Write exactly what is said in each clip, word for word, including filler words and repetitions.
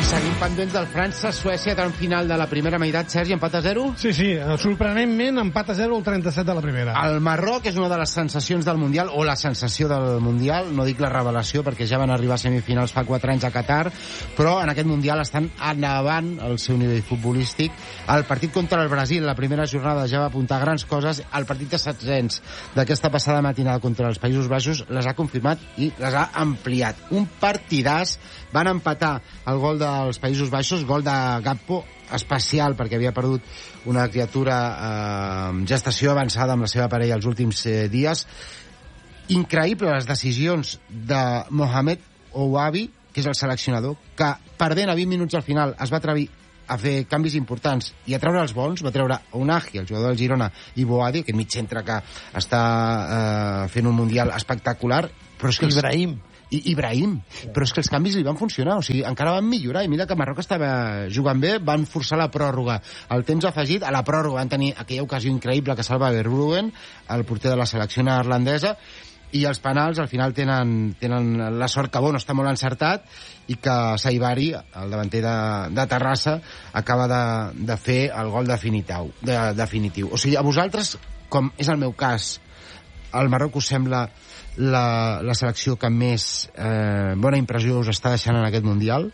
Seguim pendents del França-Suècia, gran final de la primera meitat. Sergi, empat a zero? Sí, sí, sorprenentment, empat a zero al trenta-set de la primera. El Marroc és una de les sensacions del Mundial, o la sensació del Mundial, no dic la revelació, perquè ja van arribar a semifinals fa quatre anys a Qatar, però en aquest Mundial estan anavant el seu nivell futbolístic. El partit contra el Brasil, la primera jornada, ja va apuntar grans coses. El partit de setzents d'aquesta passada matinada contra els Països Baixos les ha confirmat i les ha ampliat. Un partidàs. Van empatar el gol dels Països Baixos, gol de Gakpo, especial perquè havia perdut una criatura eh, en gestació avançada amb la seva parella els últims eh, dies. Increïble les decisions de Mohamed Ouabi, que és el seleccionador, que perdent a vint minuts al final es va atrevir a fer canvis importants i a treure els bons. Va treure Ounahi, el jugador del Girona, i Boadi, aquest mig centre que està eh, fent un Mundial espectacular, però és que els... Ibrahim. I Ibrahim, però és que els canvis li van funcionar, o sigui, encara van millorar, i mira que Marroc estava jugant bé, van forçar la pròrroga, el temps afegit, a la pròrroga van tenir aquella ocasió increïble que salva Verbruggen, el porter de la selecció neerlandesa, i els penals al final tenen, tenen la sort que bueno, està molt encertat, i que Saibari, el davanter de, de Terrassa, acaba de, de fer el gol definitiu, de, definitiu. O sigui, a vosaltres, com és el meu cas, el Marroc us sembla la, la selecció que més eh, bona impressió us està deixant en aquest Mundial?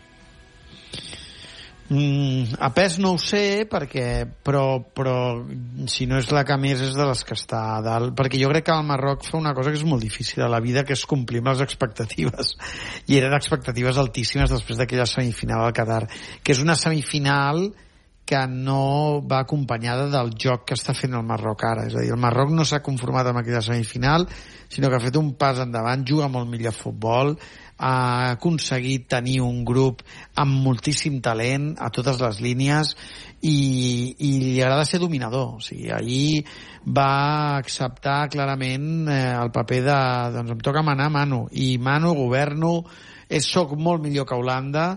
Mm, a pes no ho sé, perquè, però, però si no és la que més és de les que està a dalt, perquè jo crec que el Marroc fa una cosa que és molt difícil a la vida, que és complir amb les expectatives, i eren expectatives altíssimes després d'aquella semifinal al Qatar, que és una semifinal que no va acompanyada del joc que està fent el Marroc ara. És a dir, el Marroc no s'ha conformat amb aquella semifinal, sinó que ha fet un pas endavant, juga molt millor a futbol, ha aconseguit tenir un grup amb moltíssim talent a totes les línies i, i li agrada ser dominador. O sigui, allí va acceptar clarament eh, el paper de, doncs em toca manar Manu, i Manu, governo, és, soc molt millor que Holanda,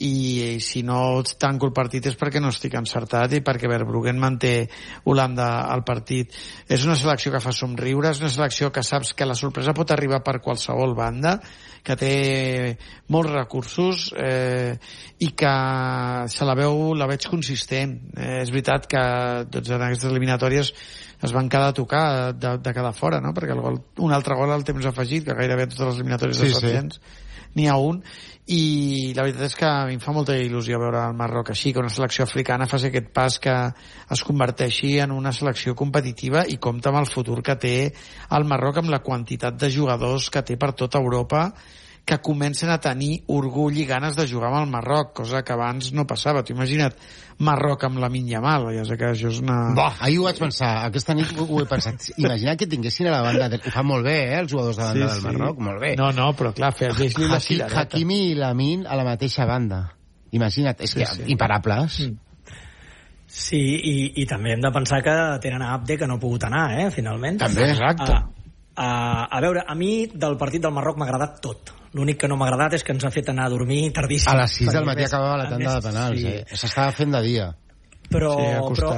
i si no tanco el partit és perquè no estic encertat i perquè Verbruggen manté Holanda al partit. És una selecció que fa somriure, és una selecció que saps que la sorpresa pot arribar per qualsevol banda, que té molts recursos eh, i que se la veu, la veig consistent. Eh, és veritat que doncs, en aquestes eliminatòries es van quedar a tocar de, de quedar fora, no? Perquè el gol, un altre gol al temps afegit, que gairebé a totes les eliminatòries de setzents n'hi ha un, i la veritat és que a mi em fa molta il·lusió veure el Marroc així, que una selecció africana faci aquest pas, que es converteixi en una selecció competitiva i compta amb el futur que té el Marroc, amb la quantitat de jugadors que té per tota Europa, que comencen a tenir orgull i ganes de jugar amb el Marroc, cosa que abans no passava. T'ho imagina't Marroc amb Lamine Yamal, ja sé que això és una... Bah, ahir ho vaig pensar, aquesta nit ho, ho he pensat. Imagina que tinguessin a la banda, de... ho fan molt bé, eh, els jugadors de banda sí, del Marroc, sí. Molt bé. No, no, però clar, fer-li la cirereta. Hakimi i Lamine a la mateixa banda. Imagina't, és sí, que sí. Imparables. Mm. Sí, i, i també hem de pensar que tenen a Abde, que no ha pogut anar, eh, finalment. També. Exacte. A, a, a veure, a mi del partit del Marroc m'ha agradat tot. L'únic que no m'ha agradat és que ens ha fet anar a dormir tardíssim. A les sis del matí acabava la tanda de penals, sí. eh? S'estava fent de dia. Però, sí, però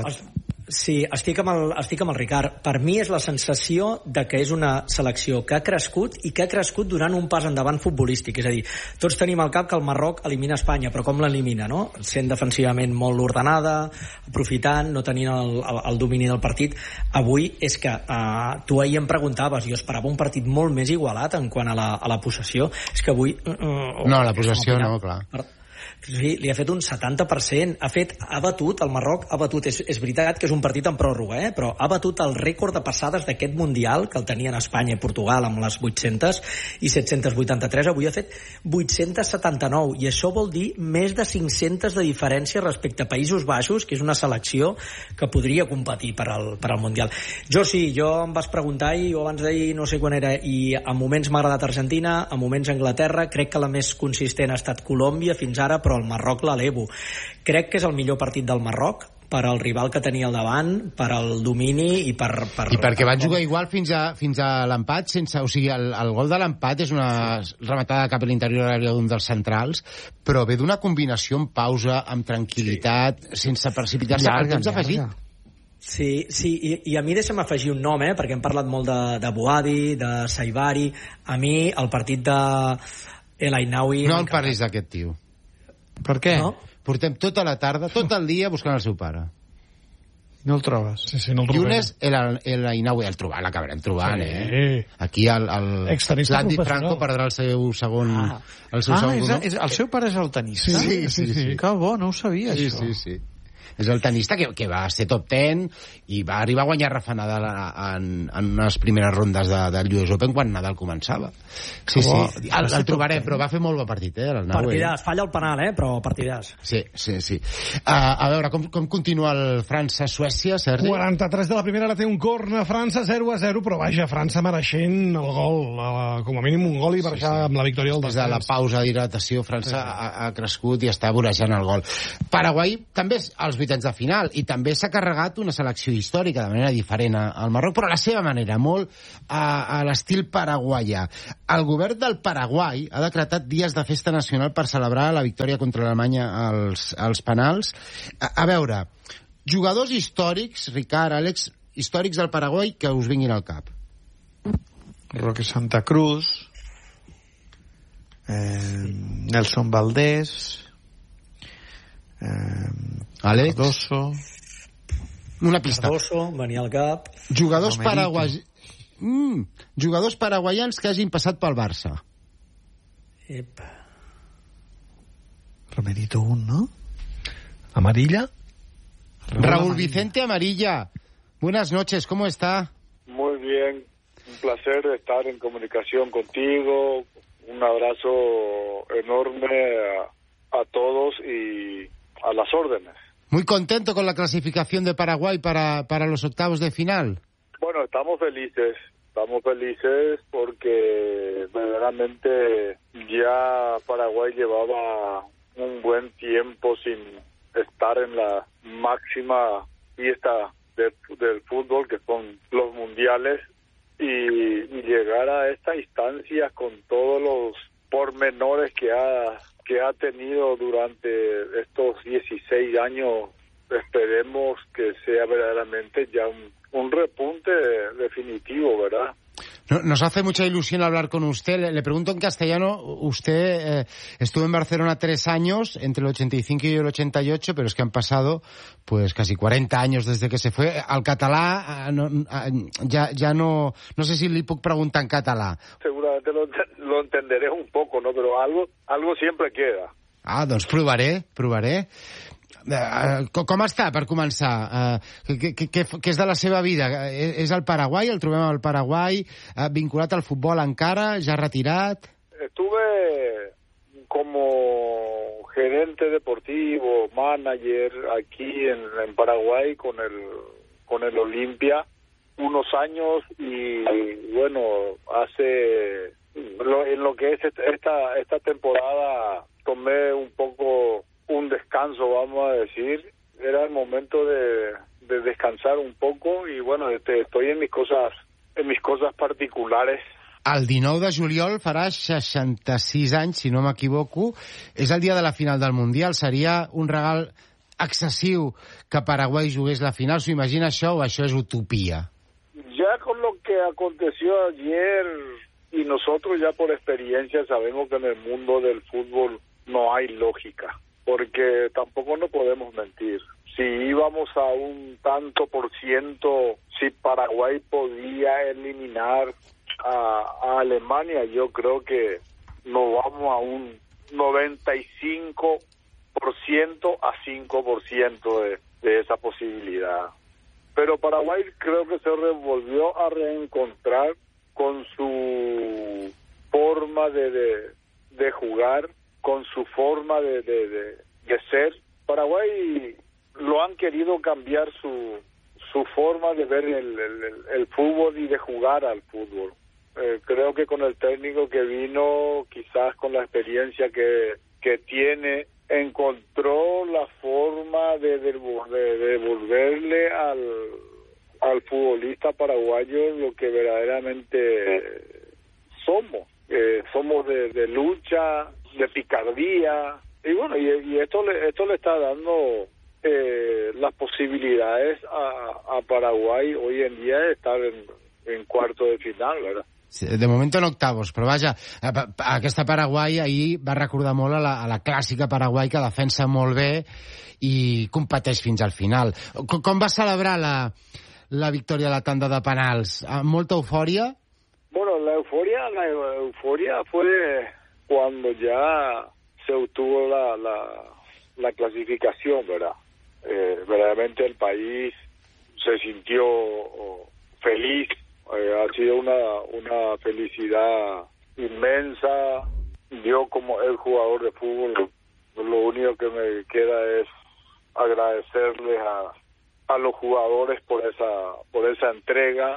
sí, estic amb, el, estic amb el Ricard. Per mi és la sensació de que és una selecció que ha crescut i que ha crescut durant un pas endavant futbolístic. És a dir, tots tenim al cap que el Marroc elimina Espanya, però com l'elimina, no? Sent defensivament molt ordenada, aprofitant, no tenint el, el, el domini del partit. Avui és que uh, tu ahir em preguntaves, jo esperava un partit molt més igualat en quant a la, a la possessió. És que avui... Uh, no, la possessió no, clar. Per, Sí, li ha fet un setanta per cent. Ha fet, ha batut, el Marroc ha batut, és, és veritat que és un partit en pròrroga, eh? Però ha batut el rècord de passades d'aquest Mundial, que el tenien Espanya i Portugal amb les vuit-centes i set-cents vuitanta-tres. Avui ha fet vuit-cents setanta-nou, i això vol dir més de cinc-cents de diferència respecte a Països Baixos, que és una selecció que podria competir per al, per al Mundial. Jo sí, jo em vas preguntar i jo abans d'ahir no sé quan era, i a moments m'ha agradat Argentina, a moments Anglaterra, crec que la més consistent ha estat Colòmbia fins ara, però el Marroc l'elevo. Crec que és el millor partit del Marroc per al rival que tenia al davant, per al domini i per... per I perquè van jugar igual fins a, fins a l'empat, sense, o sigui, el, el gol de l'empat és una rematada cap a l'interior d'un dels centrals, però ve d'una combinació en pausa, amb tranquil·litat, sí. sense precipitar-se per temps afegit. Sí, sí, i, i a mi deixa'm afegir un nom, eh, perquè hem parlat molt de, de Boadi, de Saibari. A mi el partit de El Ainaoui... No en parlis d'aquest tio. Per què? No? Portem tota la tarda, tot el dia buscant el seu pare. No el trobes? Sí, sí, no el trobem. Llunes el, el Inaue, el trobar, l'acabarem trobant, Sí. eh? Aquí el, el Extenista l'Andy professional. Franco perdrà el seu segon... Ah. El seu Ah, segon és, gol. és, el seu pare és el tenista? Sí, sí, sí. Que bo, no ho sabia, Sí, això. sí, sí. És el tenista que, que va ser top ten i va arribar a guanyar Rafa Nadal en, en unes primeres rondes de, del U S Open quan Nadal començava. Sí, sí, el, el trobarem, però va fer molt bon partit, eh? Partidàs, falla el penal, eh? Però partidàs. Sí, sí, sí. Uh, a veure, com, com continua el França-Suècia, Sergi? quaranta-tres de la primera, ara té un corna, França zero a zero, però vaja, França mereixent el gol, uh, com a mínim un gol i per això amb la victòria del Des de la descans. pausa d'hidratació, França Sí. ha, ha crescut i està vorejant el gol. Paraguai també és als vuitens de final i també s'ha carregat una selecció històrica de manera diferent al Marroc, però a la seva manera, molt a, a l'estil paraguaià. El govern del Paraguai ha decretat dies de festa nacional per celebrar la victòria contra Alemanya als, als penals. A, a veure, jugadors històrics, Ricard, Àlex, històrics del Paraguai que us vinguin al cap. Roque Santa Cruz, eh, Nelson Valdés, eh, Àlex? Cardoso, Una pista. Cardoso, venia al cap. Jugadors Romerito. paraguai... Mm, jugadors paraguaians que hagin passat pel Barça. Ep. Romerito un, ¿no? Amarilla? Raúl Vicente Amarilla. Buenas noches, ¿cómo está? Muy bien, un placer estar en comunicación contigo, un abrazo enorme a, a todos y a las órdenes. Muy contento con la clasificación de Paraguay para, para los octavos de final. Bueno, estamos felices, estamos felices porque verdaderamente ya Paraguay llevaba un buen tiempo sin estar en la máxima fiesta de, del fútbol, que son los mundiales, y, y llegar a esta instancia con todos los pormenores que ha que ha tenido durante estos dieciséis años, esperemos que sea verdaderamente ya un, un repunte definitivo, ¿verdad? Nos hace mucha ilusión hablar con usted. Le, le pregunto en castellano. Usted eh, estuvo en Barcelona tres años, entre el ochenta y cinco y el ochenta y ocho, pero es que han pasado pues casi cuarenta años desde que se fue. Al català, eh, no, eh, ya, ya no... No sé si li puc preguntar en català. Seguramente lo, lo entenderé un poco, ¿no? Pero algo, algo siempre queda. Ah, doncs provaré, provaré. Uh, com està, per començar? Uh, què, què, què és de la seva vida? Uh, és al Paraguai? El trobem al Paraguai? Uh, vinculat al futbol encara? Ja retirat? Estuve como gerente deportivo, manager aquí en, en Paraguay con el con el Olimpia unos años y bueno, hace lo, en lo que es esta esta temporada tomé un poco un descanso, vamos a decir. Era el momento de, de descansar un poco y bueno, este, estoy en mis cosas en mis cosas particulares. El dinou de juliol farà seixanta-sis anys, si no m'equivoco. És el dia de la final del Mundial. Seria un regal excessiu que Paraguai jugués la final. ¿S'ho imagina això o això és utopia? Ya con lo que aconteció ayer y nosotros ya por experiencia sabemos que en el mundo del fútbol no hay lógica, porque tampoco no podemos mentir. Si íbamos a un tanto por ciento, si Paraguay podía eliminar a, a Alemania, yo creo que nos vamos a un noventa y cinco por ciento a cinco por ciento de, de esa posibilidad. Pero Paraguay creo que se volvió a reencontrar con su forma de, de, de jugar, con su forma de, de, de, de ser. Paraguay lo han querido cambiar su su forma de ver el, el, el fútbol y de jugar al fútbol. Eh, creo que con el técnico que vino, quizás con la experiencia que, que tiene, encontró la forma de, de, de devolverle al, al futbolista paraguayo lo que verdaderamente somos. Eh, somos de, de lucha, de picardía, y bueno, y, y esto le esto le está dando eh, las posibilidades a, a Paraguay hoy en día de estar en, en cuarto de final, ¿verdad? De moment en octavos, però vaja, aquesta Paraguai ahir va recordar molt a la, a la clàssica Paraguai, que defensa molt bé i competeix fins al final. Com, com va celebrar la, la victòria a la tanda de penals? Amb molta eufòria? Bueno, la euforia, la euforia fue cuando ya se obtuvo la, la, la clasificación, ¿verdad? Eh, verdaderamente el país se sintió feliz. Eh, ha sido una, una felicidad inmensa. Yo, como el jugador de fútbol, lo único que me queda es agradecerles a, a los jugadores por esa, por esa entrega.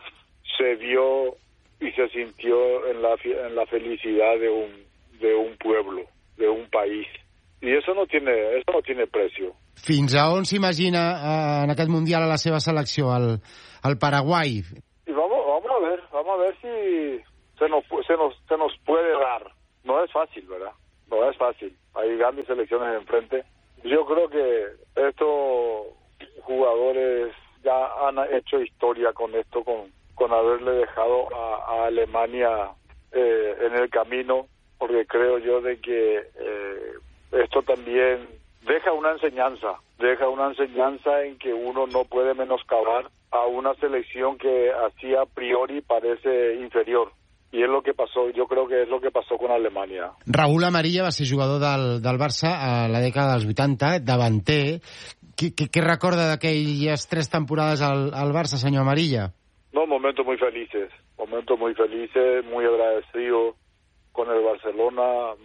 Se vio y se sintió en la, en la felicidad de un, de un pueblo, de un país. Y eso no tiene, eso no tiene precio. Fins a on s'imagina eh, en aquest Mundial a la seva selecció, al, al Paraguai? Y vamos, vamos a ver, vamos a ver si se nos, se nos, se nos puede dar. No es fácil, ¿verdad? No es fácil. Hay grandes selecciones enfrente. Yo creo que estos jugadores ya han hecho historia con esto, con, con haberle dejado a, a Alemania eh, en el camino, porque creo yo de que eh, esto también deja una enseñanza, deja una enseñanza en que uno no puede menoscabar a una selección que así a priori parece inferior. I és el que passó, jo crec que és el que passó con Alemanya. Raúl Amarilla va ser jugador del, del Barça a la dècada dels vuitanta, davanter. Què, què, què recorda d'aquelles tres temporades al, al Barça, senyor Amarilla? No, momentos muy felices, momentos muy felices, muy agradecido con el Barcelona,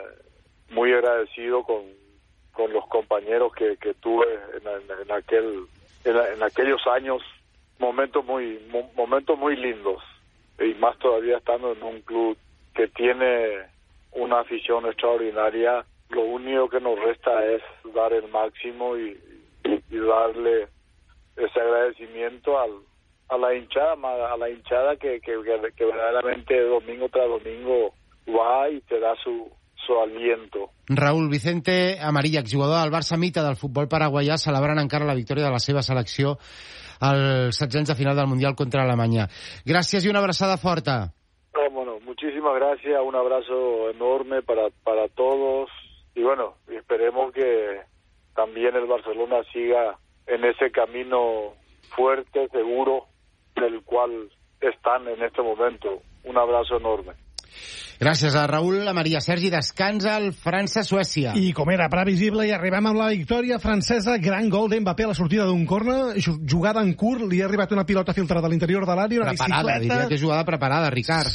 muy agradecido con, con los compañeros que, que tuve en, en, en, aquel, en, en aquellos años, momentos muy, momentos muy lindos. Y más todavía estando en un club que tiene una afición extraordinaria, lo único que nos resta es dar el máximo y, y, y darle ese agradecimiento al, a la hinchada, a la hinchada que, que, que verdaderamente domingo tras domingo va y te da su, su aliento. Raúl, Vicente Amarilla, exjugador del Barça, mite del futbol paraguaià, celebrant encara la victòria de la seva selecció als setzents de final del Mundial contra Alemanya. Gràcies i una abraçada forta. No, bueno, muchísimas gracias, un abrazo enorme para, para todos y bueno, esperemos que también el Barcelona siga en ese camino fuerte, seguro, del cual están en este momento. Un abrazo enorme. Gràcies a Raúl Amarilla. Sergi, descansa el França-Suècia. I com era previsible, i arribem amb la victòria francesa, gran gol d'Mbappé a la sortida d'un corner, jugada en curt, li ha arribat una pilota filtrada a l'interior de l'àrea, una preparada, bicicleta... diria que jugada preparada, Ricard.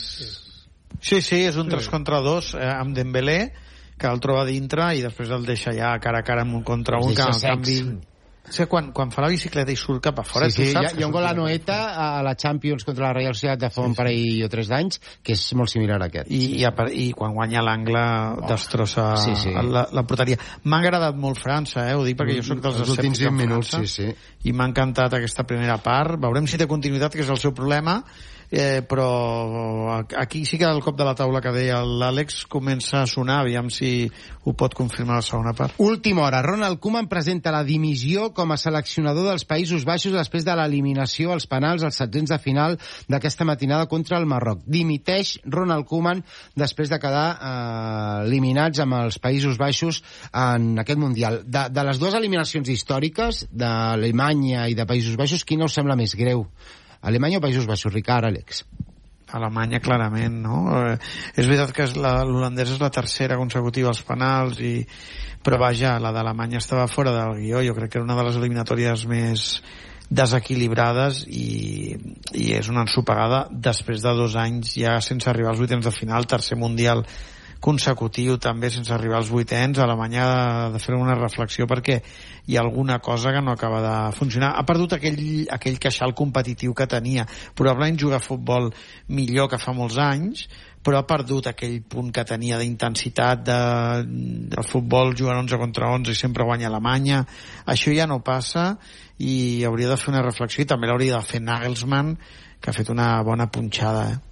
Sí, sí, és un tres contra dos eh, amb Dembélé, que el troba dintre i després el deixa ja cara a cara amb un contra un, que al canvi... O sigui, quan, quan fa la bicicleta i surt cap a fora, sí, sí, tu saps... Hi ha un gol a Noeta a la Champions contra la Real Sociedad de fa un sí, sí. parell o tres d'anys, que és molt similar a aquest. I, i, i quan guanya l'angle oh. destrossa sí, sí. La, la porteria. M'ha agradat molt França, eh? Ho dic perquè jo soc dels últims vint minuts, sí, sí. I m'ha encantat aquesta primera part. Veurem si té continuïtat, que és el seu problema, eh, però aquí sí que el cop de la taula que deia l'Àlex comença a sonar, aviam si ho pot confirmar la segona part. Última hora, Ronald Koeman presenta la dimissió com a seleccionador dels Països Baixos després de l'eliminació als penals als setzents de final d'aquesta matinada contra el Marroc. Dimiteix Ronald Koeman després de quedar eh, eliminats amb els Països Baixos en aquest Mundial. De, de les dues eliminacions històriques, d'Alemanya i de Països Baixos, quina us sembla més greu? Alemanya o Països Baixos? Ricard, Àlex? Alemanya, clarament, no? Eh, és veritat que l'holandès és la tercera consecutiva als penals, i... però vaja, la d'Alemanya estava fora del guió. Jo crec que era una de les eliminatòries més desequilibrades i, i és una ensopegada després de dos anys ja sense arribar als vuitens de final, tercer Mundial consecutiu també sense arribar als vuitens. Alemanya ha de fer una reflexió perquè hi ha alguna cosa que no acaba de funcionar. Ha perdut aquell, aquell queixal competitiu que tenia. Probablement juga a futbol millor que fa molts anys, però ha perdut aquell punt que tenia d'intensitat de, del futbol, jugant onze contra onze i sempre guanya Alemanya. Això ja no passa i hauria de fer una reflexió, i també l'hauria de fer Nagelsmann, que ha fet una bona punxada, eh?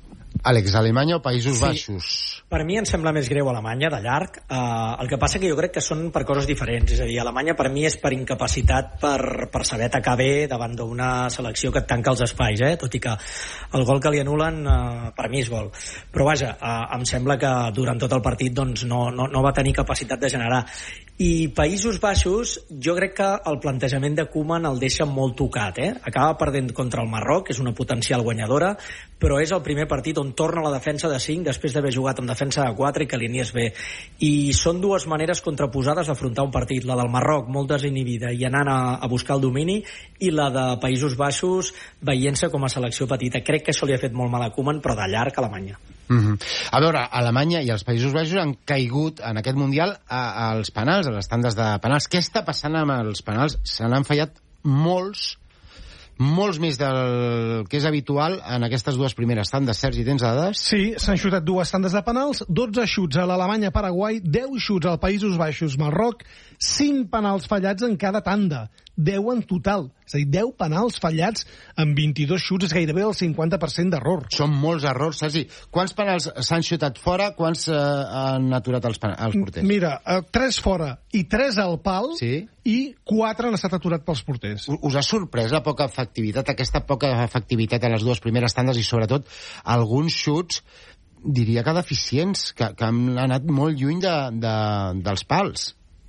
Àlex, Alemanya o Països Sí. Baixos? Per mi em sembla més greu Alemanya, de llarg. Uh, el que passa que jo crec que són per coses diferents. És a dir, Alemanya per mi és per incapacitat per, per saber atacar bé davant d'una selecció que et tanca els espais, eh? Tot i que el gol que li anulen uh, per mi és gol. Però vaja, uh, em sembla que durant tot el partit doncs, no, no, no va tenir capacitat de generar. I Països Baixos, jo crec que el plantejament de Koeman el deixa molt tocat, eh? Acaba perdent contra el Marroc, que és una potencial guanyadora, però és el primer partit on torna la defensa de cinc després d'haver jugat amb defensa de quatre i que l'inies bé. I són dues maneres contraposades d'afrontar un partit. La del Marroc, molt desinhibida i anant a, a buscar el domini, i la de Països Baixos veient-se com a selecció petita. Crec que això li ha fet molt mal a Koeman, però de llarg a Alemanya. Mm-hmm. A veure, Alemanya i els Països Baixos han caigut en aquest Mundial a, als penals, a les tandes de penals. Què està passant amb els penals? Se n'han fallat molts, molts més del que és habitual en aquestes dues primeres tandes. Sergi, tens dades? Sí, s'han xutat dues tandes de penals, dotze xuts a l'Alemanya-Paraguai, deu xuts als Països Baixos-Marroc, cinc penals fallats en cada tanda, deu en total. És a dir, deu penals fallats amb vint-i-dos xuts, és gairebé el cinquanta per cent d'error. Són molts errors, Sergi. Quants penals s'han xutat fora? Quants eh, han aturat els, els porters? Mira, eh, tres fora i tres al pal, sí? I quatre han estat aturat pels porters. Us ha sorprès la poca efectivitat, aquesta poca efectivitat a les dues primeres tandes i sobretot alguns xuts, diria que deficients, que, que han anat molt lluny de, de, dels pals?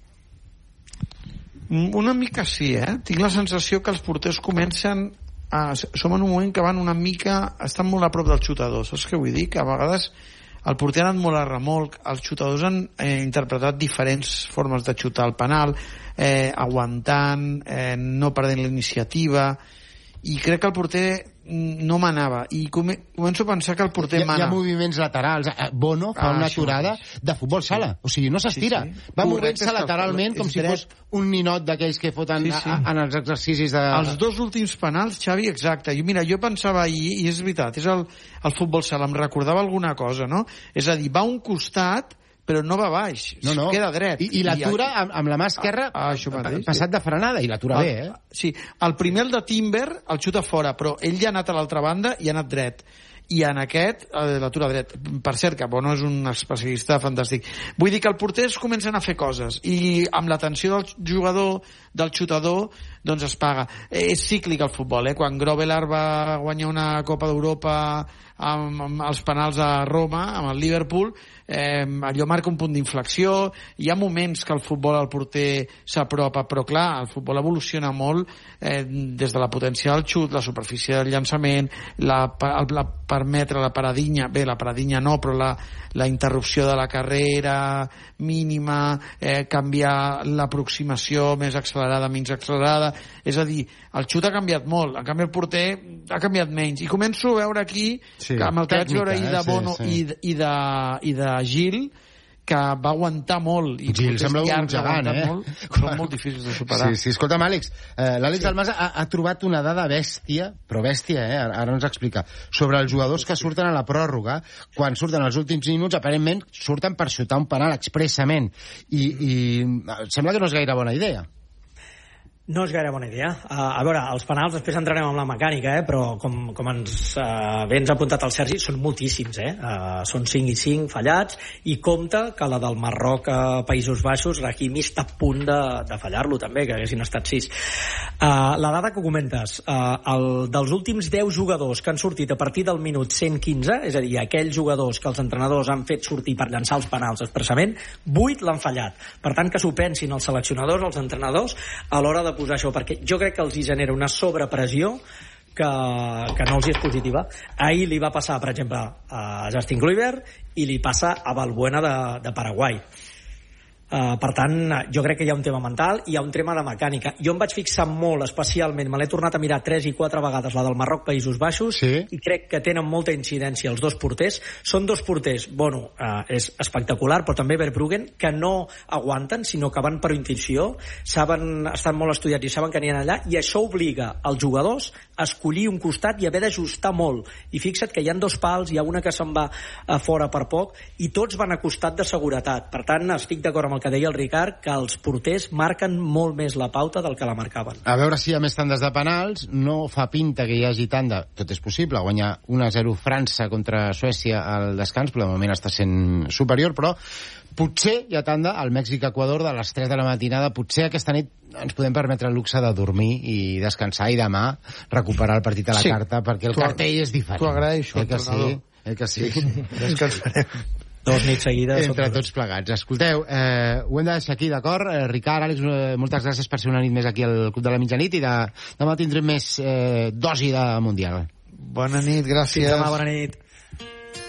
Una mica sí, eh? Tinc la sensació que els porters comencen a... Som en un moment que van una mica... Estan molt a prop del xutador, saps què vull dir? Que a vegades el porter ha anat molt a remolc, els xutadors han eh, interpretat diferents formes de xutar el penal, eh, aguantant, eh, no perdent la iniciativa, i crec que el porter no manava, i come, començo a pensar que el porter hi, mana. Hi ha moviments laterals. Bono fa ah, una aturada de futbol sala, o sigui, no s'estira, sí, sí. Va movent-se lateralment com si dret. Fos un ninot d'aquells que foten sí, sí. A, a, en els exercicis de... Els dos últims penals, Xavi, exacte. Jo, mira, jo pensava ahir, i és veritat, és el, el futbol sala, em recordava alguna cosa, no? És a dir, va a un costat, però no va baix, no, no. Queda dret. I, i l'atura I, amb, amb la mà esquerra ah, mateix, passat de frenada, i l'atura bé, eh? Sí, el primer, el de Timber, el xuta fora, però ell ja ha anat a l'altra banda i ha anat dret. I en aquest, eh, l'atura dret. Per cert, que Bono és un especialista fantàstic. Vull dir que els porters comencen a fer coses, i amb l'atenció del jugador, del xutador, doncs es paga. Eh, és cíclic el futbol, eh? Quan Grovelar va guanyar una Copa d'Europa amb, amb els penals a Roma, amb el Liverpool, eh, allò marca un punt d'inflexió. Hi ha moments que el futbol al porter s'apropa, però clar, el futbol evoluciona molt eh, des de la potència del xut, la superfície del llançament, la, la permetre la paradinya, bé, la paradinya no, però la, la interrupció de la carrera mínima, eh, canviar l'aproximació més accelerada, menys accelerada, és a dir, el xut ha canviat molt, en canvi el porter ha canviat menys, i començo a veure aquí sí, que amb el que vaig veure ahir de Bono eh, sí, sí. I, i, de, i de Gil, que va aguantar molt, i Gil sembla un gegant, eh? Molt, són molt difícils de superar. Sí, sí, escolta'm, Àlex, eh, l'Àlex sí. Almasa ha, ha trobat una dada bèstia, però bèstia, eh? Ara, ara ens explica, sobre els jugadors que surten a la pròrroga, quan surten els últims minuts, aparentment surten per xutar un penal expressament, i, i sembla que no és gaire bona idea. No és gaire bona idea. Uh, a veure, els penals, després entrarem amb la mecànica, eh? Però com, com ens, uh, bé ens ha apuntat el Sergi, són moltíssims, eh? Uh, són cinc i cinc fallats, i compte que la del Marroc a uh, Països Baixos, Rahimi està a punt de, de fallar-lo també, que haguessin estat sis. Uh, la dada que comentes, uh, el, dels últims deu jugadors que han sortit a partir del minut cent quinze, és a dir, aquells jugadors que els entrenadors han fet sortir per llançar els penals expressament, vuit l'han fallat. Per tant, que s'ho pensin els seleccionadors, els entrenadors, a l'hora de posar això, perquè jo crec que els hi genera una sobrepressió que, que no els hi és positiva. Ahir li va passar, per exemple, a Justin Kluivert, i li passa a Balbuena de, de Paraguai. Uh, per tant, jo crec que hi ha un tema mental, hi ha un tema de mecànica. Jo em vaig fixar molt, especialment, me l'he tornat a mirar tres i quatre vegades, la del Marroc, Països Baixos, sí. I crec que tenen molta incidència els dos porters. Són dos porters, bueno, uh, és espectacular, però també Verbruggen, que no aguanten, sinó que van per intuïció, saben, estan molt estudiats i saben que aniran allà, i això obliga els jugadors escollir un costat i haver d'ajustar molt. I fixa't que hi ha dos pals, hi ha una que se'n va a fora per poc, i tots van a costat de seguretat. Per tant, estic d'acord amb el que deia el Ricard, que els porters marquen molt més la pauta del que la marcaven. A veure si hi ha més tandes de penals. No fa pinta que hi hagi tanda. Tot és possible. Guanyar un a zero França contra Suècia al descans, però de moment està sent superior, però potser hi ha tanda al Mèxic-Equador de les tres de la matinada. Potser aquesta nit ens podem permetre el luxe de dormir i descansar i demà recuperar el partit a la sí. carta, perquè el cartell és diferent. T'ho agraeixo. Eh que sí? Eh que sí? Descansarem. Dos nits seguides. Entre tots plegats. Escolteu, eh, ho hem de deixar aquí, d'acord? Eh, Ricard, Àlex, eh, moltes gràcies per ser una nit més aquí al Club de la Mitjanit i de, demà tindrem més eh, dosi de Mundial. Bona nit, gràcies. Fins demà, bona nit.